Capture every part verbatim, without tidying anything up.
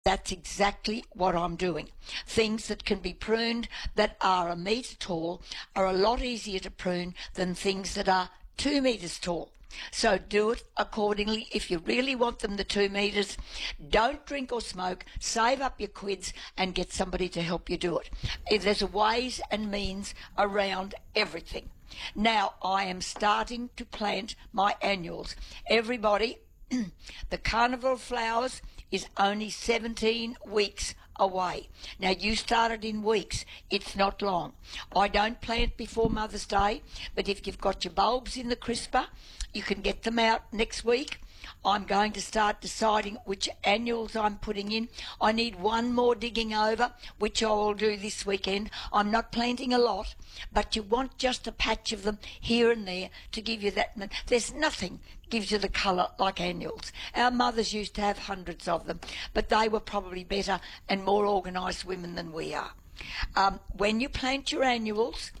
That's exactly what I'm doing. Things that can be pruned that are a metre tall are a lot easier to prune than things that are two metres tall. So do it accordingly. If you really want them the two metres, don't drink or smoke, save up your quids and get somebody to help you do it. There's ways and means around everything. Now I am starting to plant my annuals. Everybody, the carnival flowers is only seventeen weeks away. Now, you started in weeks. It's not long. I don't plant before Mother's Day, but if you've got your bulbs in the crisper, you can get them out next week. I'm going to start deciding which annuals I'm putting in. I need one more digging over, which I will do this weekend. I'm not planting a lot, but you want just a patch of them here and there to give you that. There's nothing gives you the colour like annuals. Our mothers used to have hundreds of them, but they were probably better and more organised women than we are. Um, when you plant your annuals,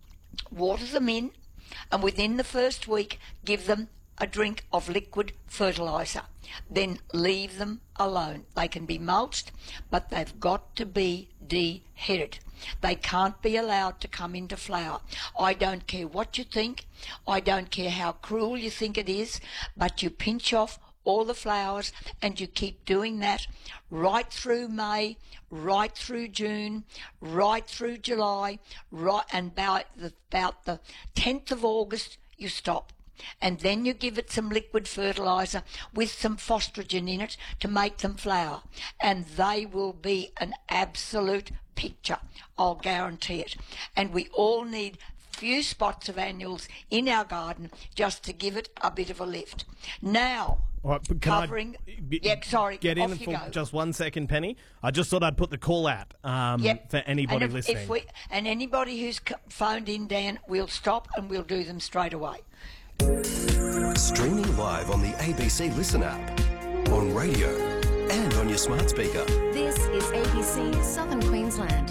water them in, and within the first week, give them a drink of liquid fertiliser. Then leave them alone. They can be mulched, but they've got to be de-headed. They can't be allowed to come into flower. I don't care what you think. I don't care how cruel you think it is, but you pinch off all the flowers and you keep doing that right through May, right through June, right through July, right, and about the, about the tenth of August you stop. And then you give it some liquid fertiliser with some phostrogen in it to make them flower. And they will be an absolute picture, I'll guarantee it. And we all need few spots of annuals in our garden just to give it a bit of a lift. Now, all right, but can covering... I b- yeah, sorry, get in off you for go. just one second, Penny? I just thought I'd put the call out um, Yep. for anybody and if, listening. If we, and anybody who's c- phoned in, Dan, we'll stop and we'll do them straight away. Streaming live on the A B C Listen app, on radio and on your smart speaker. This is A B C Southern Queensland.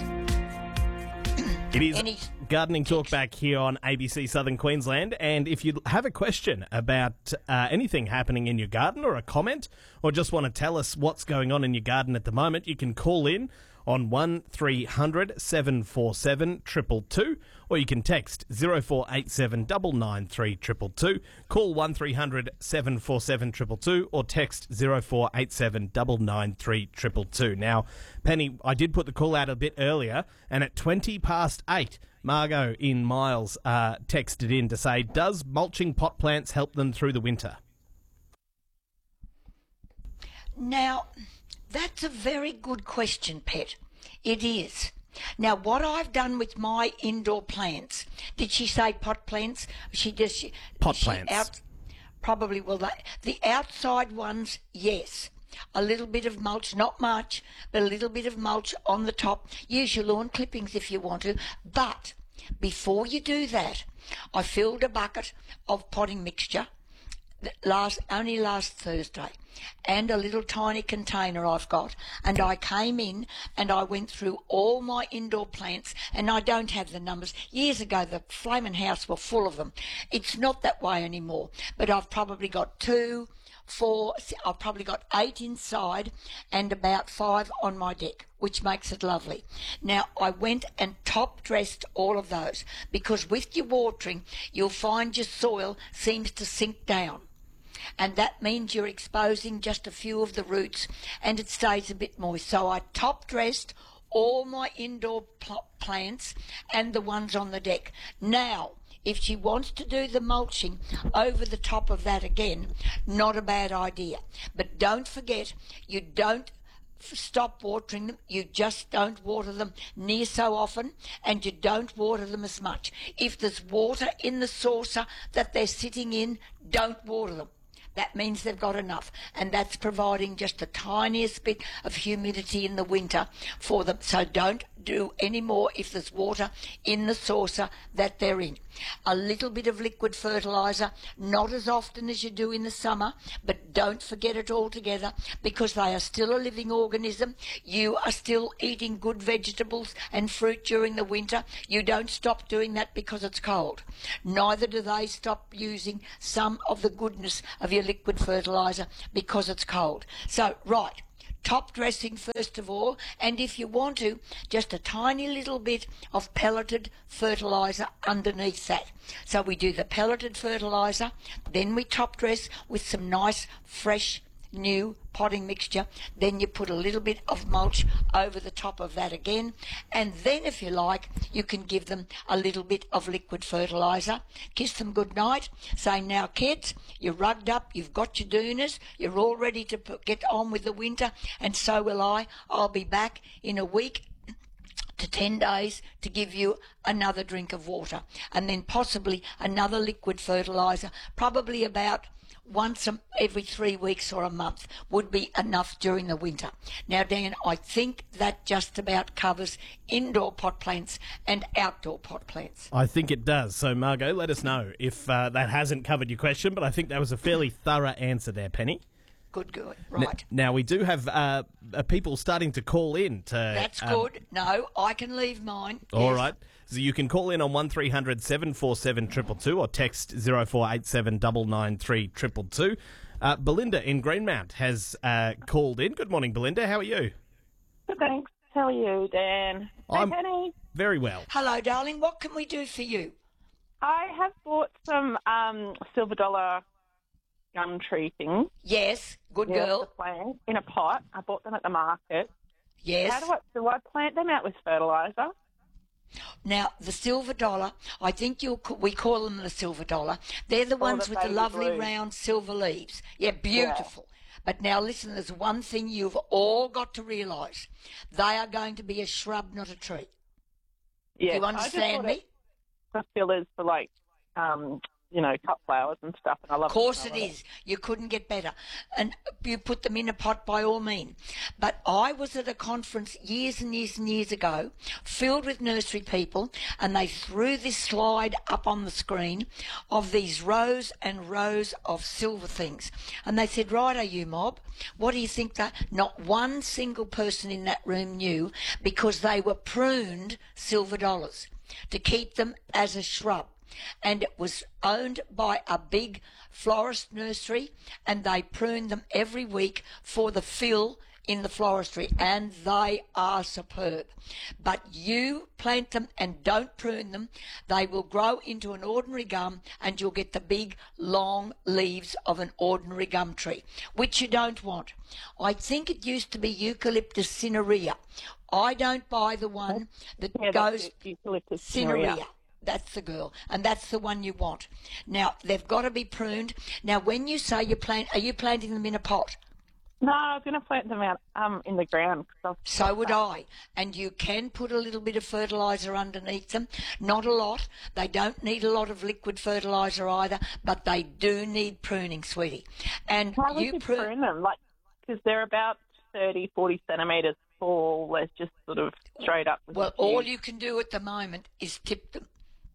It is Any- Gardening Talk back here on A B C Southern Queensland, and if you have a question about uh, anything happening in your garden or a comment, or just want to tell us what's going on in your garden at the moment, you can call in on one three hundred seven four seven two two two, or you can text zero four eight seven nine nine three two two two, call one three hundred seven four seven two two two, or text zero four eight seven nine nine three two two two. Now, Penny, I did put the call out a bit earlier, and at twenty past eight, Margot in Miles uh, texted in to say, does mulching pot plants help them through the winter? Now, that's a very good question, Pet. It is. Now, what I've done with my indoor plants, did she say pot plants? She just... She, Pot she plants. Out, probably, well, they, the outside ones, yes. A little bit of mulch, not much, but a little bit of mulch on the top. Use your lawn clippings if you want to. But before you do that, I filled a bucket of potting mixture last only last Thursday, and a little tiny container I've got, and I came in and I went through all my indoor plants, and I don't have the numbers. Years ago the flaming house were full of them. It's not that way anymore, but I've probably got two, four, I've probably got eight inside and about five on my deck, which makes it lovely. Now, I went and top dressed all of those, because with your watering, you'll find your soil seems to sink down. And that means you're exposing just a few of the roots and it stays a bit moist. So I top dressed all my indoor pl- plants and the ones on the deck. Now, if she wants to do the mulching over the top of that again, not a bad idea. But don't forget, you don't stop watering them. You just don't water them near so often, and you don't water them as much. If there's water in the saucer that they're sitting in, don't water them. That means they've got enough, and that's providing just the tiniest bit of humidity in the winter for them. So don't do any more if there's water in the saucer that they're in. A little bit of liquid fertiliser, not as often as you do in the summer, but don't forget it altogether, because they are still a living organism. You are still eating good vegetables and fruit during the winter. You don't stop doing that because it's cold. Neither do they stop using some of the goodness of your liquid fertiliser because it's cold. So, right, top dressing first of all, and if you want to, just a tiny little bit of pelleted fertiliser underneath that. So we do the pelleted fertiliser, then we top dress with some nice fresh new potting mixture, then you put a little bit of mulch over the top of that again, and then if you like you can give them a little bit of liquid fertiliser, kiss them good night, say, now kids, you're rugged up, you've got your doonas, you're all ready to put, get on with the winter, and so will I. I'll be back in a week to ten days to give you another drink of water, and then possibly another liquid fertiliser, probably about once a, every three weeks or a month would be enough during the winter. Now, Dan, I think that just about covers indoor pot plants and outdoor pot plants. I think it does. So, Margot, let us know if uh, that hasn't covered your question, but I think that was a fairly thorough answer there, Penny. Good, good. Right. N- now, we do have uh, uh, people starting to call in to... That's um, good. No, I can leave mine. All Yes. right. So you can call in on one three hundred seven four seven two two two or text zero four eight seven nine nine three two two two. Uh, Belinda in Greenmount has uh, called in. Good morning, Belinda. How are you? Good, thanks. How are you, Dan? I'm- Hey, Penny. Very well. Hello, darling. What can we do for you? I have bought some um, silver dollar gum tree things. Yes, good Yeah, girl. to plant in a pot. I bought them at the market. Yes. How do I, do I plant them out with fertiliser? Now, the silver dollar, I think you'll, we call them the silver dollar. They're the ones the with the baby lovely blue. round silver leaves. Yeah, beautiful. But now listen, there's one thing you've all got to realise. They are going to be a shrub, not a tree. Yeah. Do you understand me? For fillers for like, um, you know, cut flowers and stuff, and I love. Of course the it smell of is. You couldn't get better. And you put them in a pot by all means. But I was at a conference years and years and years ago, filled with nursery people, and they threw this slide up on the screen of these rows and rows of silver things. And they said, right, are you mob? What do you think that? Not one single person in that room knew, because they were pruned silver dollars to keep them as a shrub. And it was owned by a big florist nursery, and they prune them every week for the fill in the floristry, and they are superb. But you plant them and don't prune them, they will grow into an ordinary gum, and you'll get the big long leaves of an ordinary gum tree, which you don't want. I think it used to be Eucalyptus cinerea. I don't buy the one that Yeah, goes that's it, eucalyptus cinerea. cinerea. That's the girl, and that's the one you want. Now, they've got to be pruned. Now, when you say you plant, are you planting them in a pot? No, I'm going to plant them out um, in the ground. 'cause I've- So would I. And you can put a little bit of fertiliser underneath them. Not a lot. They don't need a lot of liquid fertiliser either, but they do need pruning, sweetie. And How would you you prune. prune them? Like, because they're about thirty, forty centimetres tall. They're just sort of straight up. with Well, the all tube. you can do at the moment is tip them.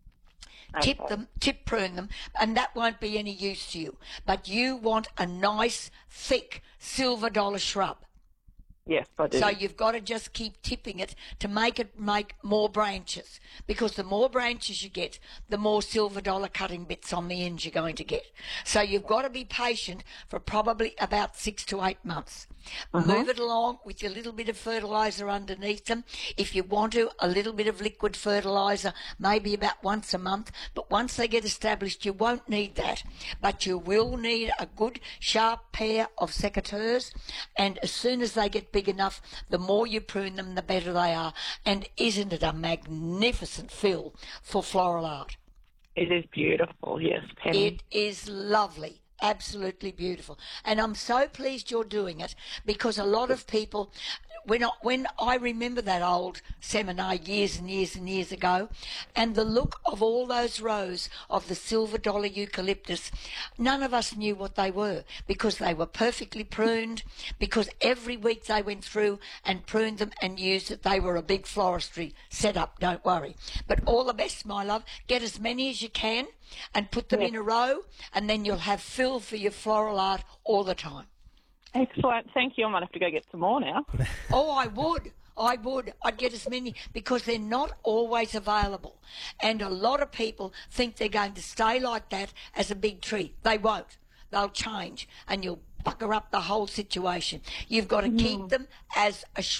Okay. Tip them, tip prune them, and that won't be any use to you. But you want a nice, thick, silver dollar shrub. Yes, I do. So you've got to just keep tipping it to make it make more branches, because the more branches you get, the more silver dollar cutting bits on the ends you're going to get. So you've got to be patient for probably about six to eight months. Move it along with your little bit of fertiliser underneath them. If you want to, a little bit of liquid fertiliser, maybe about once a month. But once they get established, you won't need that. But you will need a good sharp pair of secateurs. And as soon as they get big enough, the more you prune them, the better they are. And isn't it a magnificent fill for floral art? It is beautiful, yes, Penny. It is lovely. Absolutely beautiful. And I'm so pleased you're doing it, because a lot of people, when I, when I remember that old seminar years and years and years ago, and the look of all those rows of the silver dollar eucalyptus, none of us knew what they were, because they were perfectly pruned, because every week they went through and pruned them and used it. They were a big floristry setup, don't worry. But all the best, my love. Get as many as you can and put them in a row, and then you'll have fill for your floral art all the time. Excellent. Thank you. I might have to go get some more now. Oh, I would. I would. I'd get as many, because they're not always available. And a lot of people think they're going to stay like that as a big tree. They won't. They'll change, and you'll pucker up the whole situation. You've got to keep them as a shrub.